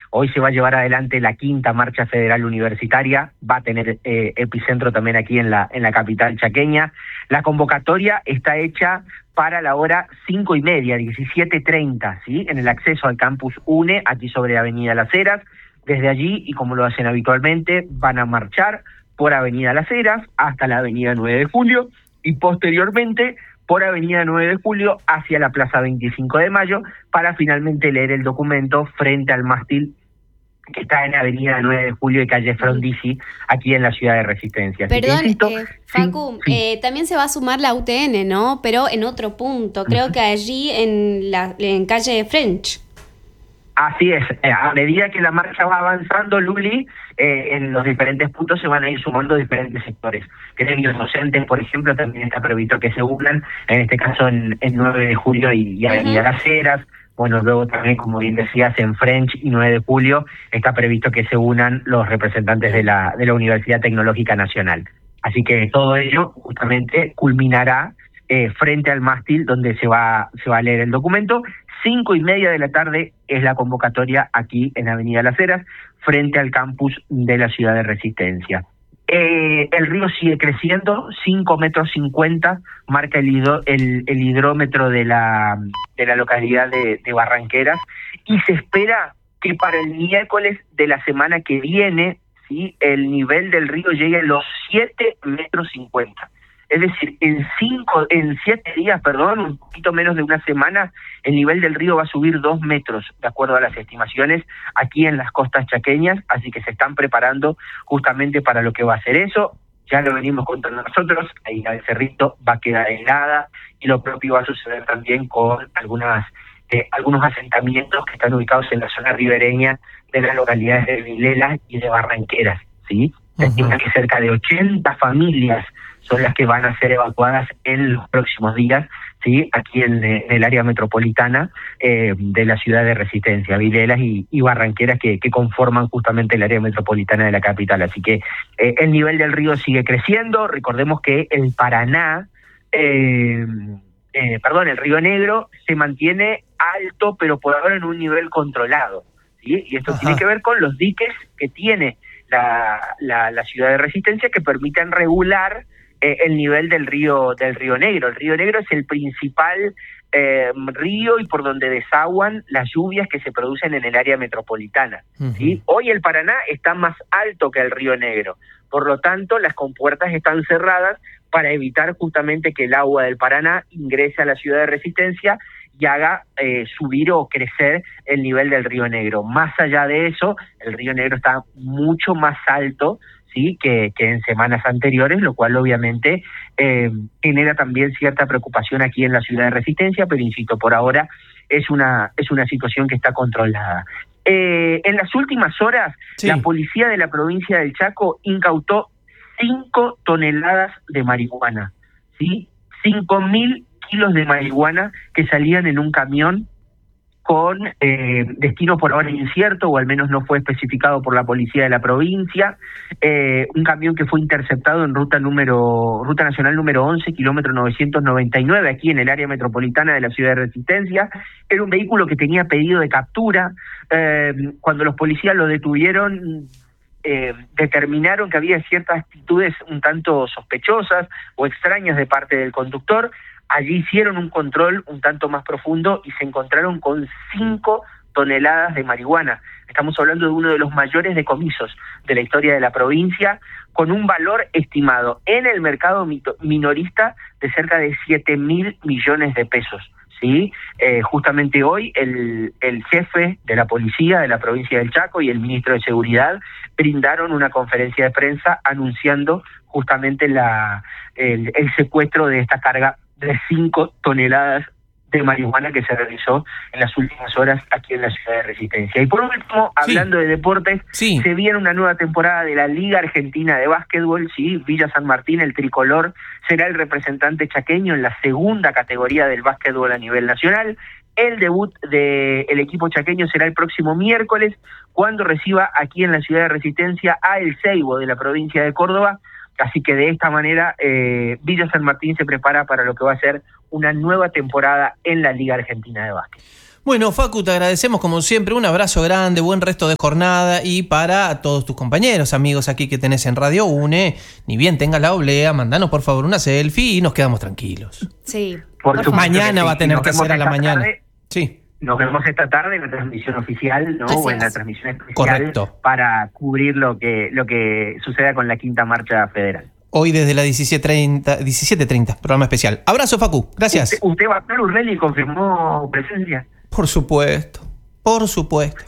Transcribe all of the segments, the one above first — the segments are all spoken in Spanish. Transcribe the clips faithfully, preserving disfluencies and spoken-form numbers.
Hoy se va a llevar adelante la quinta marcha federal universitaria, va a tener eh, epicentro también aquí en la, en la capital chaqueña. La convocatoria está hecha para la hora cinco y media, diecisiete treinta, ¿sí? En el acceso al campus UNE, aquí sobre Avenida Las Heras. Desde allí, y como lo hacen habitualmente, van a marchar por Avenida Las Heras hasta la Avenida nueve de julio y posteriormente por Avenida nueve de julio hacia la Plaza veinticinco de mayo para finalmente leer el documento frente al mástil que está en Avenida nueve de julio y calle Frondizi, aquí en la ciudad de Resistencia. Así Perdón, que, insisto, eh, Facu, sí, sí. Eh, también se va a sumar la U T N, ¿no? Pero en otro punto, creo uh-huh. que allí en la en calle French. Así es, a medida que la marcha va avanzando, Luli, eh, en los diferentes puntos se van a ir sumando diferentes sectores. Gremios docentes, por ejemplo, también está previsto que se unan, en este caso en, en nueve de julio y, y Avenida uh-huh. Las Heras. Bueno, luego también, como bien decías, en French y nueve de julio está previsto que se unan los representantes de la, de la Universidad Tecnológica Nacional. Así que todo ello justamente culminará eh, frente al mástil donde se va, se va a leer el documento. Cinco y media de la tarde es la convocatoria aquí en Avenida Las Heras, frente al campus de la ciudad de Resistencia. Eh, el río sigue creciendo, cinco metros cincuenta marca el, hidro, el, el hidrómetro de la, de la localidad de, de Barranqueras, y se espera que para el miércoles de la semana que viene, ¿sí?, el nivel del río llegue a los siete metros cincuenta. Es decir, en cinco, en siete días, perdón, un poquito menos de una semana, el nivel del río va a subir dos metros, de acuerdo a las estimaciones, aquí en las costas chaqueñas, así que se están preparando justamente para lo que va a ser eso. Ya lo venimos contando nosotros, ahí el Cerrito va a quedar helada, y lo propio va a suceder también con algunas eh, algunos asentamientos que están ubicados en la zona ribereña de las localidades de Vilela y de Barranqueras, ¿sí? Se estima uh-huh. que cerca de ochenta familias son las que van a ser evacuadas en los próximos días, sí, aquí en, en el área metropolitana eh, de la ciudad de Resistencia, Vilelas y, y Barranqueras, que, que conforman justamente el área metropolitana de la capital. Así que eh, el nivel del río sigue creciendo. Recordemos que el Paraná, eh, eh, perdón, el Río Negro se mantiene alto, pero por ahora en un nivel controlado, ¿sí? Y esto Ajá. tiene que ver con los diques que tiene la, la, la ciudad de Resistencia, que permiten regular Eh, el nivel del río del río Negro. El río Negro es el principal eh, río y por donde desaguan las lluvias que se producen en el área metropolitana. Uh-huh. ¿Sí? Hoy el Paraná está más alto que el río Negro, por lo tanto las compuertas están cerradas para evitar justamente que el agua del Paraná ingrese a la ciudad de Resistencia y haga eh, subir o crecer el nivel del río Negro. Más allá de eso, el río Negro está mucho más alto, sí, que, que en semanas anteriores, lo cual obviamente eh, genera también cierta preocupación aquí en la ciudad de Resistencia, pero insisto, por ahora es una es una situación que está controlada. Eh, en las últimas horas, sí. la policía de la provincia del Chaco incautó cinco toneladas de marihuana, ¿sí? cinco mil kilos de marihuana que salían en un camión con eh, destino por ahora incierto, o al menos no fue especificado por la policía de la provincia, eh, un camión que fue interceptado en ruta número ruta nacional número once, kilómetro novecientos noventa y nueve, aquí en el área metropolitana de la ciudad de Resistencia. Era un vehículo que tenía pedido de captura. Eh, cuando los policías lo detuvieron, eh, determinaron que había ciertas actitudes un tanto sospechosas o extrañas de parte del conductor. Allí hicieron un control un tanto más profundo y se encontraron con cinco toneladas de marihuana. Estamos hablando de uno de los mayores decomisos de la historia de la provincia, con un valor estimado en el mercado minorista de cerca de siete mil millones de pesos. ¿Sí? Eh, justamente hoy el, el jefe de la policía de la provincia del Chaco y el ministro de Seguridad brindaron una conferencia de prensa anunciando justamente la, el, el secuestro de esta carga de cinco toneladas de marihuana que se realizó en las últimas horas aquí en la ciudad de Resistencia. Y por último, hablando sí. de deportes, sí. se viene una nueva temporada de la Liga Argentina de Básquetbol, ¿sí? Villa San Martín, el tricolor, será el representante chaqueño en la segunda categoría del básquetbol a nivel nacional. El debut del equipo chaqueño será el próximo miércoles, cuando reciba aquí en la ciudad de Resistencia a El Seibo de la provincia de Córdoba. Así que de esta manera eh, Villa San Martín se prepara para lo que va a ser una nueva temporada en la Liga Argentina de Básquet. Bueno, Facu, te agradecemos como siempre, un abrazo grande, buen resto de jornada, y para todos tus compañeros, amigos aquí que tenés en Radio UNE, ni bien tenga la oblea, mandanos por favor una selfie y nos quedamos tranquilos. Sí. Por por supuesto mañana que va a tener Nos que vemos ser a la esta mañana. tarde. Sí. Nos vemos esta tarde en la transmisión oficial, ¿no? Así O en la es. transmisión especial. Correcto. Para cubrir lo que lo que suceda con la quinta marcha federal. Hoy desde las diecisiete treinta, programa especial. Abrazo, Facu, gracias. ¿Usted, usted va a estar, Urreli, confirmó presencia? Por supuesto, por supuesto.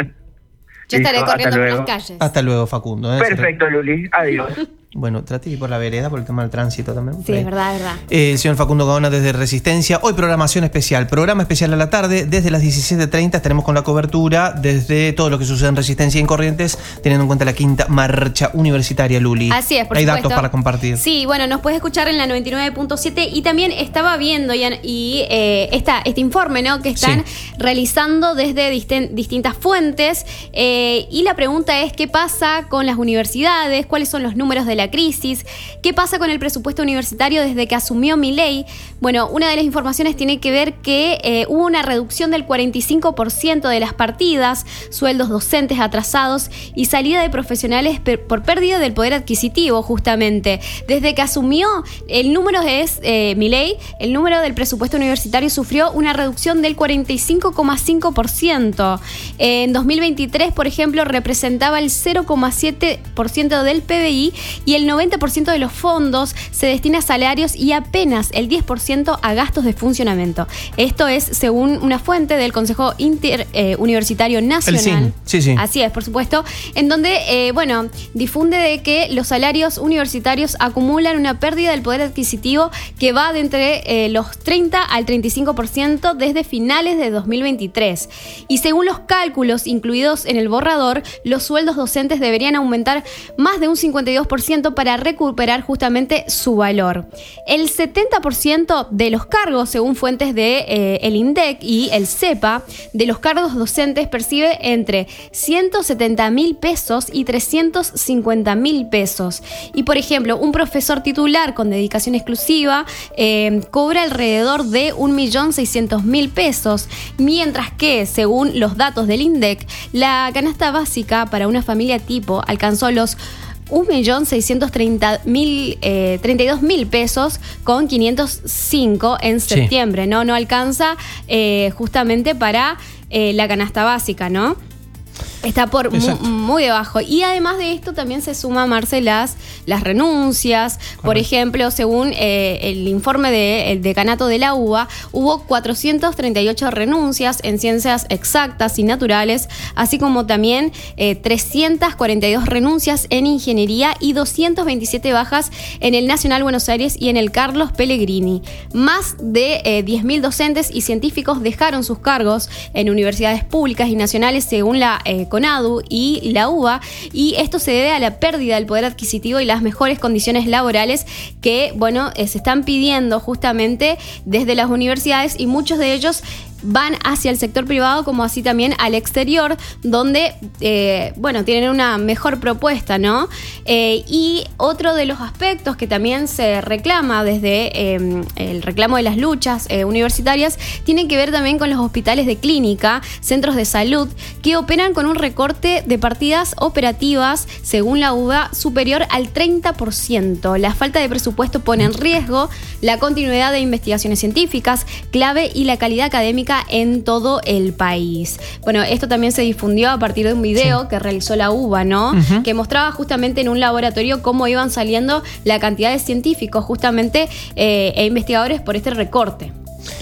Yo estaré Listo, corriendo hasta por luego. las calles. Hasta luego, Facundo. ¿eh? Perfecto, Luli. Adiós. Bueno, trate de ir por la vereda por el tema del tránsito también. Sí, es verdad, es verdad. Eh, señor Facundo Gaona desde Resistencia. Hoy programación especial, programa especial a la tarde. Desde las diecisiete treinta estaremos con la cobertura desde todo lo que sucede en Resistencia y en Corrientes, teniendo en cuenta la quinta marcha universitaria, Luli. Así es, por Hay supuesto. datos para compartir. Sí, bueno, nos puedes escuchar en la noventa y nueve punto siete y también estaba viendo y, y eh, esta, este informe, ¿no? Que están Sí. realizando desde disten- distintas fuentes eh, y la pregunta es ¿qué pasa con las universidades? ¿Cuáles son los números de la crisis? ¿Qué pasa con el presupuesto universitario desde que asumió Milei? Bueno, una de las informaciones tiene que ver que eh, hubo una reducción del cuarenta y cinco por ciento de las partidas, sueldos docentes atrasados y salida de profesionales per- por pérdida del poder adquisitivo, justamente. Desde que asumió, el número es, eh, Milei, el número del presupuesto universitario sufrió una reducción del cuarenta y cinco coma cinco por ciento. En dos mil veintitrés, por ejemplo, representaba el cero coma siete por ciento del P B I y el noventa por ciento de los fondos se destina a salarios y apenas el diez por ciento a gastos de funcionamiento. Esto es según una fuente del Consejo Inter, eh, Universitario Nacional. El C I N, sí, sí. Así es, por supuesto, en donde, eh, bueno, difunde de que los salarios universitarios acumulan una pérdida del poder adquisitivo que va de entre eh, los treinta al treinta y cinco por ciento desde finales de dos mil veintitrés. Y según los cálculos incluidos en el borrador, los sueldos docentes deberían aumentar más de un cincuenta y dos por ciento para recuperar justamente su valor. El setenta por ciento de los cargos, según fuentes de eh, el INDEC y el CEPA, de los cargos docentes percibe entre ciento setenta mil pesos y trescientos cincuenta mil pesos. Y por ejemplo, un profesor titular con dedicación exclusiva eh, cobra alrededor de un millón seiscientos mil pesos, mientras que, según los datos del INDEC, la canasta básica para una familia tipo alcanzó los un millón seiscientos treinta mil, eh, treinta y dos mil pesos con quinientos cinco en septiembre, sí. ¿no? No alcanza eh, justamente para eh, la canasta básica, ¿no? Está por mu- muy debajo. Y además de esto también se suma, Marce, las, las renuncias. Correcto. Por ejemplo, según eh, el informe del decanato de la U B A, hubo cuatrocientas treinta y ocho renuncias en ciencias exactas y naturales, así como también eh, trescientas cuarenta y dos renuncias en ingeniería y doscientas veintisiete bajas en el Nacional Buenos Aires y en el Carlos Pellegrini. Más de eh, diez mil docentes y científicos dejaron sus cargos en universidades públicas y nacionales, según la eh, CONADU y la U B A, y esto se debe a la pérdida del poder adquisitivo y las mejores condiciones laborales que, bueno, eh, se están pidiendo justamente desde las universidades, y muchos de ellos van hacia el sector privado como así también al exterior, donde, eh, bueno, tienen una mejor propuesta, ¿no? Eh, y otro de los aspectos que también se reclama desde eh, el reclamo de las luchas eh, universitarias tiene que ver también con los hospitales de clínica, centros de salud, que operan con un recorte de partidas operativas, según la U B A, superior al treinta por ciento. La falta de presupuesto pone en riesgo la continuidad de investigaciones científicas clave y la calidad académica en todo el país. Bueno, esto también se difundió a partir de un video sí. que realizó la U B A, ¿no? Uh-huh. Que mostraba justamente en un laboratorio cómo iban saliendo la cantidad de científicos justamente eh, e investigadores por este recorte.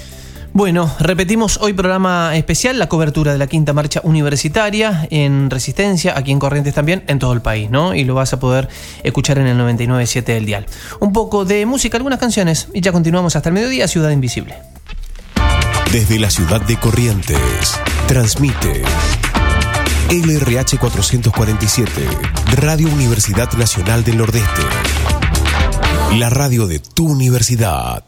Bueno, repetimos hoy programa especial, la cobertura de la quinta marcha universitaria en Resistencia, aquí en Corrientes también, en todo el país, ¿no? Y lo vas a poder escuchar en el noventa y nueve punto siete del dial. Un poco de música, algunas canciones, y ya continuamos hasta el mediodía, Ciudad Invisible. Desde la ciudad de Corrientes, transmite L R H cuatrocientos cuarenta y siete, Radio Universidad Nacional del Nordeste. La radio de tu universidad.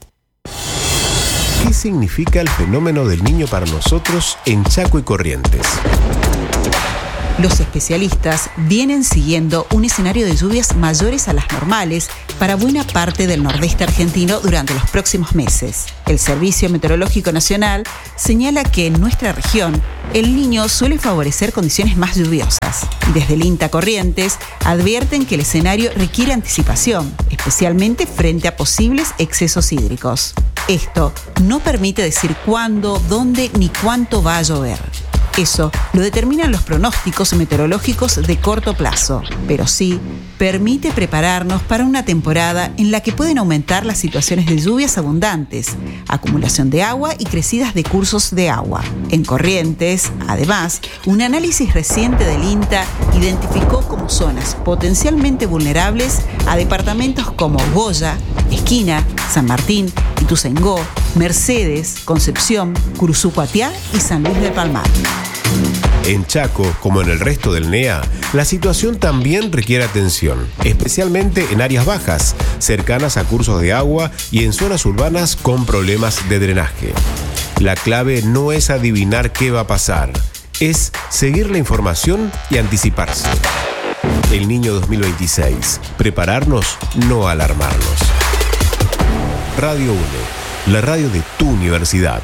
¿Qué significa el fenómeno del niño para nosotros en Chaco y Corrientes? Los especialistas vienen siguiendo un escenario de lluvias mayores a las normales para buena parte del nordeste argentino durante los próximos meses. El Servicio Meteorológico Nacional señala que en nuestra región el Niño suele favorecer condiciones más lluviosas. Y desde el INTA Corrientes advierten que el escenario requiere anticipación, especialmente frente a posibles excesos hídricos. Esto no permite decir cuándo, dónde ni cuánto va a llover. Eso lo determinan los pronósticos meteorológicos de corto plazo, pero sí permite prepararnos para una temporada en la que pueden aumentar las situaciones de lluvias abundantes, acumulación de agua y crecidas de cursos de agua. En Corrientes, además, un análisis reciente del INTA identificó como zonas potencialmente vulnerables a departamentos como Goya, Esquina, San Martín, Ituzaingó, Mercedes, Concepción, Curuzú-Cuatiá y San Luis del Palmar. En Chaco, como en el resto del N E A, la situación también requiere atención, especialmente en áreas bajas, cercanas a cursos de agua y en zonas urbanas con problemas de drenaje. La clave no es adivinar qué va a pasar, es seguir la información y anticiparse. El Niño dos mil veintiséis. Prepararnos, no alarmarnos. Radio UNE, la radio de tu universidad.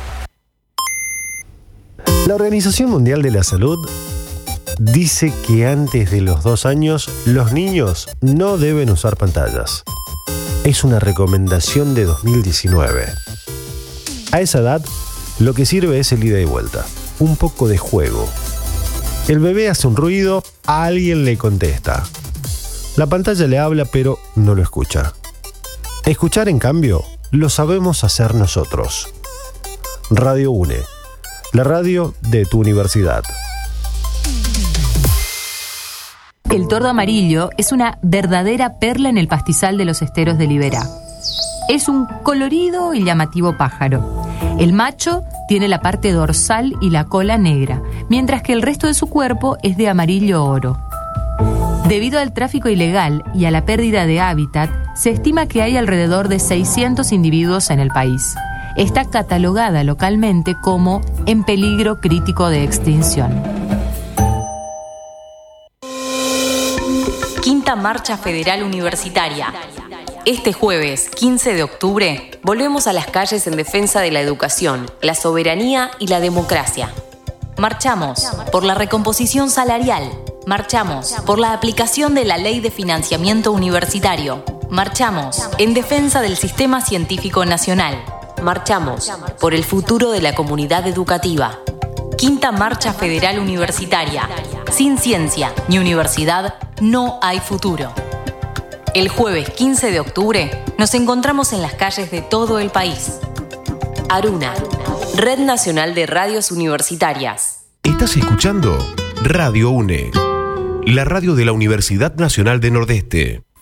La Organización Mundial de la Salud dice que antes de los dos años los niños no deben usar pantallas. Es una recomendación de dos mil diecinueve. A esa edad, lo que sirve es el ida y vuelta, un poco de juego. El bebé hace un ruido, a alguien le contesta. La pantalla le habla, pero no lo escucha. Escuchar, en cambio, lo sabemos hacer nosotros. Radio UNE, la radio de tu universidad. El tordo amarillo es una verdadera perla en el pastizal de los esteros de Liberá. Es un colorido y llamativo pájaro. El macho tiene la parte dorsal y la cola negra, mientras que el resto de su cuerpo es de amarillo oro. Debido al tráfico ilegal y a la pérdida de hábitat, se estima que hay alrededor de seiscientos individuos en el país. Está catalogada localmente como en peligro crítico de extinción. Quinta Marcha Federal Universitaria. Este jueves, quince de octubre, volvemos a las calles en defensa de la educación, la soberanía y la democracia. Marchamos por la recomposición salarial. Marchamos por la aplicación de la Ley de Financiamiento Universitario. Marchamos en defensa del Sistema Científico Nacional. Marchamos por el futuro de la comunidad educativa. Quinta Marcha Federal Universitaria. Sin ciencia ni universidad, no hay futuro. El jueves quince de octubre nos encontramos en las calles de todo el país. Aruna, Red Nacional de Radios Universitarias. Estás escuchando Radio UNE, la radio de la Universidad Nacional del Nordeste.